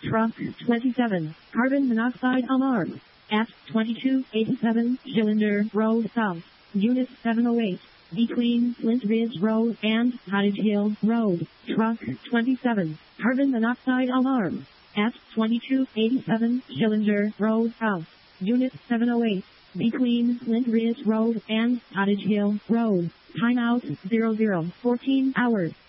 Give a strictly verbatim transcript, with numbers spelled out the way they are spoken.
Truck twenty-seven, carbon monoxide alarm. At twenty-two eighty-seven Gillinder Road South, Unit seven oh eight, between Flint Ridge Road and Cottage Hill Road. Truck twenty-seven, carbon monoxide alarm. At twenty-two eighty-seven Gillinder Road South, Unit seven oh eight, between Flint Ridge Road and Cottage Hill Road. Timeout zero zero fourteen hours.